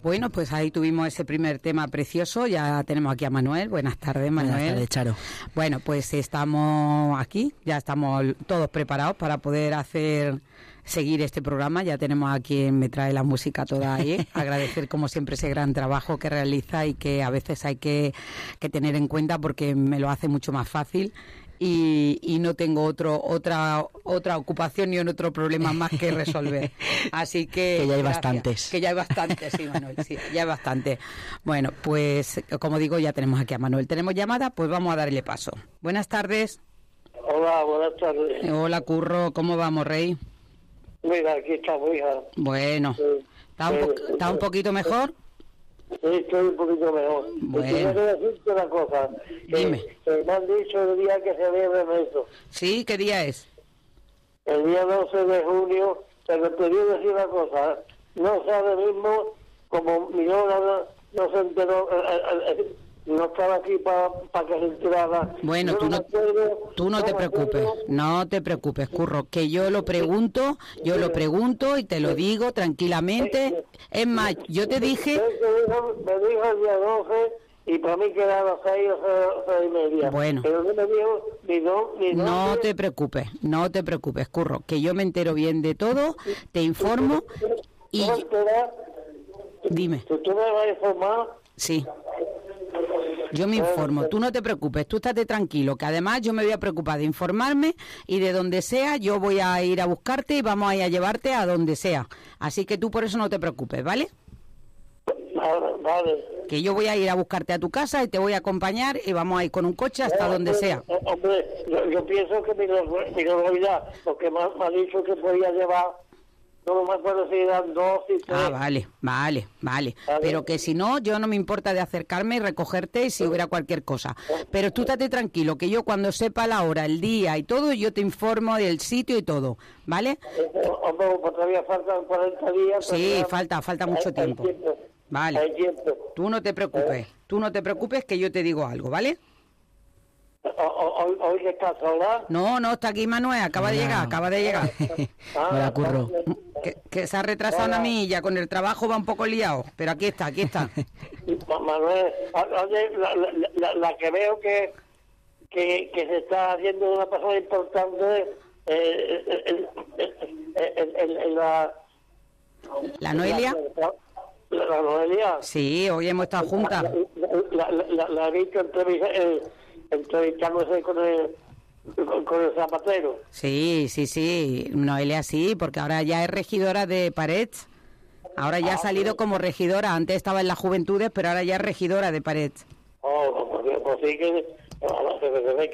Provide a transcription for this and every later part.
Bueno, pues ahí tuvimos ese primer tema precioso. Ya tenemos aquí a Manuel. Buenas tardes, Manuel. Buenas tardes, Charo. Bueno, pues estamos aquí, ya estamos todos preparados para poder seguir este programa. Ya tenemos a quien me trae la música toda ahí. Agradecer como siempre ese gran trabajo que realiza y que a veces hay que tener en cuenta porque me lo hace mucho más fácil. Y no tengo otra ocupación ni otro problema más que resolver. Así que ya hay gracias. Bastantes. Que ya hay bastantes, sí, Manuel, sí, ya hay bastante. Bueno, pues como digo, ya tenemos aquí a Manuel. ¿Tenemos llamada? Pues vamos a darle paso. Buenas tardes. Hola, buenas tardes. Hola, Curro, ¿cómo vamos, Rey? Mira, aquí estamos, hija. Bueno, ¿está un poquito mejor? Sí, estoy un poquito mejor. Bueno. Y quiero decirte una cosa. Dime. Me han dicho el día que se celebra eso. Sí, ¿qué día es? El día 12 de junio, pero te quiero decir una cosa. No sabe mismo, como mi hora no se enteró, no estaba aquí para que se enterara. Bueno, tú no te preocupes, Curro, que yo lo pregunto y te lo digo tranquilamente. Es más, yo te dije... Me dijo el día 12 y para mí quedaba 6 o 6:30. Bueno. Pero no me dijo ni no. No te preocupes, Curro, que yo me entero bien de todo, te informo y... Dime. ¿Tú me vas a informar? Sí. Yo me informo, tú no te preocupes, tú estate tranquilo, que además yo me voy a preocupar de informarme y de donde sea yo voy a ir a buscarte y vamos a ir a llevarte a donde sea. Así que tú por eso no te preocupes, ¿vale? Vale. Que yo voy a ir a buscarte a tu casa y te voy a acompañar y vamos a ir con un coche hasta donde sea. Hombre, yo pienso que mi normalidad, porque me ha dicho que podía llevar... No me acuerdo si eran 2 y 3. Vale. Pero que si no, yo no me importa de acercarme y recogerte si hubiera cualquier cosa. Pero tú estate tranquilo, que yo cuando sepa la hora, el día y todo, yo te informo del sitio y todo, ¿vale? Hombre, pues todavía faltan 40 días. Sí, falta mucho tiempo. Vale. Hay tiempo. Tú no te preocupes que yo te digo algo, ¿vale? ¿Hoy que estás sola? No, está aquí Manuel, acaba de llegar. Hola, Curro. Que se ha retrasado una milla, con el trabajo va un poco liado, pero aquí está. Manuel, oye, la que veo que se está haciendo una persona importante ¿La Noelia? ¿La Noelia? Sí, hoy hemos estado juntas. La he visto entrevistándose con el zapatero. Sí, Noelia sí, porque ahora ya es regidora de Parets. Ahora ya ha salido como regidora, antes estaba en las Juventudes, pero ahora ya es regidora de Parets. Pues sí que se ve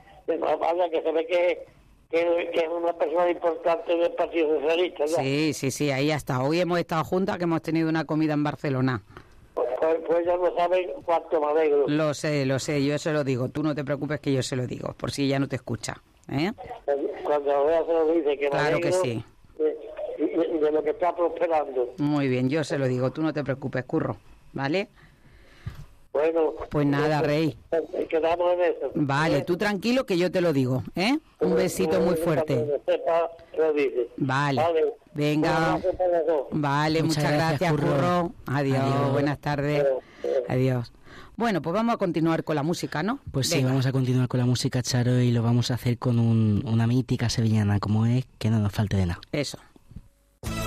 que es una persona importante del Partido Socialista, ¿ya? Sí, ahí está. Hoy hemos estado juntas, que hemos tenido una comida en Barcelona. Pues ya no saben cuánto me alegro. Lo sé, yo se lo digo. Tú no te preocupes que yo se lo digo, por si ella no te escucha. Cuando lo vea se lo dice, que me claro alegro que sí. De lo que está prosperando. Muy bien, yo se lo digo. Tú no te preocupes, Curro, ¿vale? Bueno. Pues nada, Rey. Quedamos en eso. Vale, tú tranquilo que yo te lo digo, ¿eh? Un besito muy fuerte. Vale. Venga. Vale, muchas gracias, Curro. Adiós, buenas tardes. Adiós. Bueno, pues vamos a continuar con la música, ¿no? Pues sí, vamos a continuar con la música, Charo, y lo vamos a hacer con una mítica sevillana como es Que no nos falte de nada. Eso.